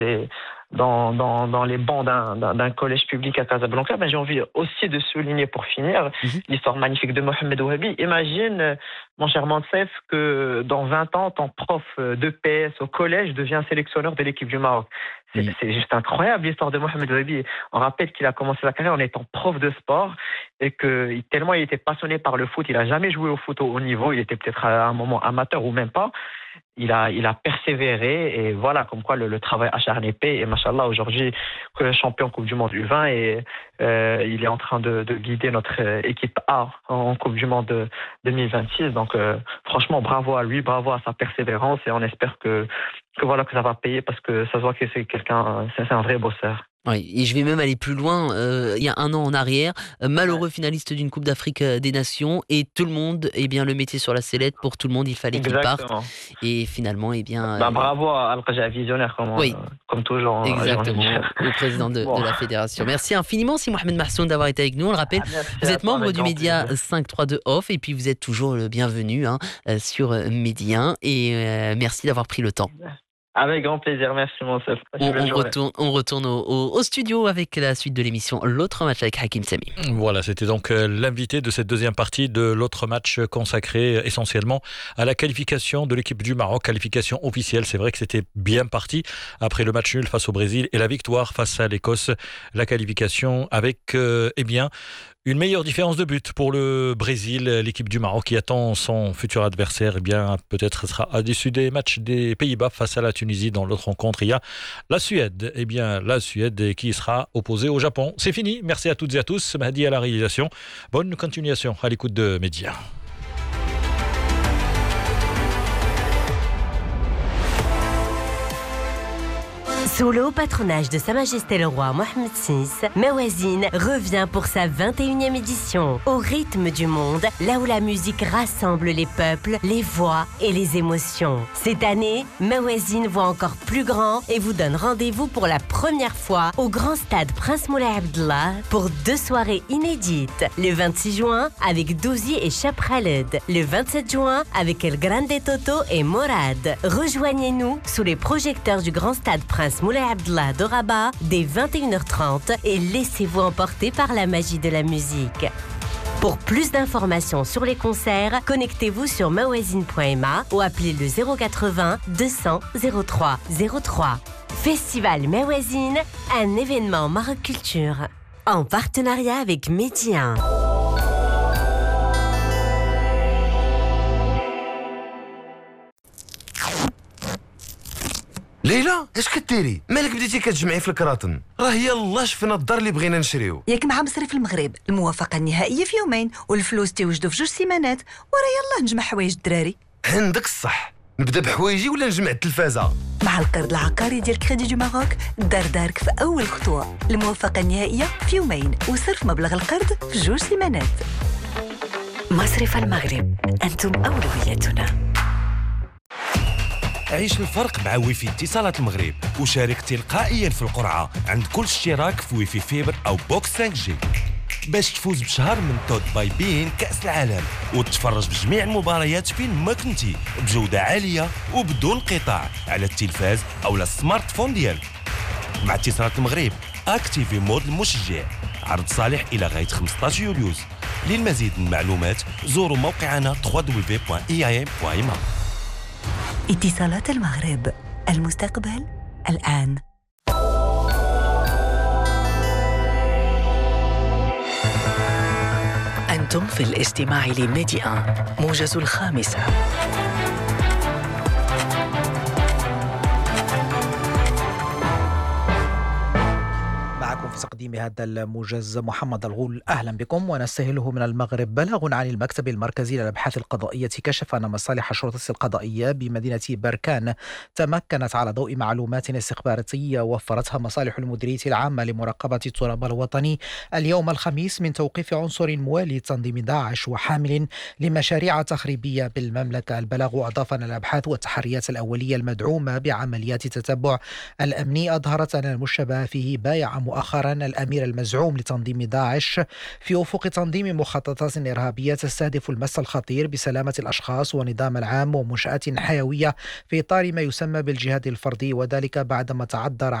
dans les bancs d'un collège public à Casablanca. Mais j'ai envie aussi de souligner pour finir l'histoire magnifique de Mohamed Ouahabi. Imagine, mon cher Mansef, que dans 20 ans, ton prof de PS au collège devient sélectionneur de l'équipe du Maroc. C'est juste incroyable l'histoire de Mohamed Ouahabi. On rappelle qu'il a commencé sa carrière en étant prof de sport et que tellement il était passionné par le foot, il n'a jamais joué au foot au haut niveau, il était peut-être à un moment amateur ou même pas. Il a persévéré et voilà, comme quoi le travail acharné paie. Et machallah, aujourd'hui, champion Coupe du Monde U20 et il est en train de guider notre équipe A en Coupe du Monde 2026. Donc, franchement, bravo à lui, bravo à sa persévérance et on espère que ça va payer parce que ça se voit que c'est un vrai bosseur. Oui, et je vais même aller plus loin. Il y a un an en arrière, malheureux finaliste d'une Coupe d'Afrique des Nations, et tout le monde, le mettait sur la sellette. Pour tout le monde, il fallait qu'il parte. Et finalement, bravo à Al-Qaja visionnaire, comme toujours. Exactement, au président de la fédération. Merci infiniment, si Mohamed Mahsoun, d'avoir été avec nous. On le rappelle, vous êtes membre du Média 532 Off, et puis vous êtes toujours le bienvenu sur Média 1. Et merci d'avoir pris le temps. Avec grand plaisir, merci Monsef. On retourne au studio avec la suite de l'émission L'autre match avec Hakim Sami. Voilà, c'était donc l'invité de cette deuxième partie de l'autre match consacré essentiellement à la qualification de l'équipe du Maroc, qualification officielle. C'est vrai que c'était bien parti après le match nul face au Brésil et la victoire face à l'Écosse. La qualification avec une meilleure différence de but pour le Brésil. L'équipe du Maroc qui attend son futur adversaire, peut-être sera au-dessus des matchs des Pays-Bas face à la Tunisie. Dans l'autre rencontre, il y a la Suède. La Suède qui sera opposée au Japon. C'est fini. Merci à toutes et à tous. Mahdi à la réalisation. Bonne continuation à l'écoute de Média. Sous le haut patronage de Sa Majesté le Roi Mohammed VI, Mawazine revient pour sa 21e édition, au rythme du monde, là où la musique rassemble les peuples, les voix et les émotions. Cette année, Mawazine voit encore plus grand et vous donne rendez-vous pour la première fois au Grand Stade Prince Moulay Abdellah pour 2 soirées inédites. Le 26 juin avec Douzi et Chap Khaled. Le 27 juin avec El Grande Toto et Morad. Rejoignez-nous sous les projecteurs du Grand Stade Prince Moulay Abdellah de Rabat dès 21h30 et laissez-vous emporter par la magie de la musique. Pour plus d'informations sur les concerts, connectez-vous sur mawazine.ma ou appelez le 080 200 03 03. Festival Mawazine, un événement Maroc Culture, en partenariat avec Média 1. ليلى اش كديري مالك بديتي كتجمعي في الكراطن راه يلاه شفنا الدار اللي بغينا نشريو ياك مع مصرف المغرب الموافقه النهائيه في يومين والفلوس تيوجدوا في 2 سيمانات وراه يلاه نجمع حوايج الدراري عندك الصح نبدا بحوايجي ولا نجمع التلفازه مع القرض العقاري ديال كريدي دو ماروك دار دارك في اول خطوه الموافقه النهائيه في يومين وصرف مبلغ القرض في 2 سيمانات مصرف المغرب انتم اولويتنا. عيش الفرق مع ويفي اتصالات المغرب وشارك تلقائيا في القرعة عند كل اشتراك في ويفي فيبر أو بوكس 5G باش تفوز بشهر من توت باي بين كأس العالم وتتفرج بجميع المباريات فين ما كنتي بجودة عالية وبدون انقطاع على التلفاز أو السمارت فون ديالك. مع اتصالات المغرب اكتيفي مود المشجع. عرض صالح إلى غاية 15 يوليوز. للمزيد من المعلومات زوروا موقعنا www.eim.ma. اتصالات المغرب، المستقبل الآن. أنتم في الاستماع لميديا موجز 5. في تقديم هذا الموجز محمد الغول. أهلا بكم ونستهله من المغرب. بلاغ عن المكتب المركزي للأبحاث القضائية كشف أن مصالح الشرطة القضائية بمدينة بركان تمكنت على ضوء معلومات استخباراتية وفرتها مصالح المديرية العامة لمراقبة التراب الوطني اليوم الخميس من توقيف عنصر موالي تنظيم داعش وحامل لمشاريع تخريبية بالمملكة. البلاغ أضاف أن الأبحاث والتحريات الأولية المدعومة بعمليات التتبع الأمني أظهرت أن المشتبه فيه بايع مؤخرا طهران الأمير المزعوم لتنظيم داعش في أفق تنظيم مخططات إرهابية تستهدف المس الخطير بسلامة الأشخاص والنظام العام ومنشآت حيوية في إطار ما يسمى بالجهاد الفردي، وذلك بعدما تعذر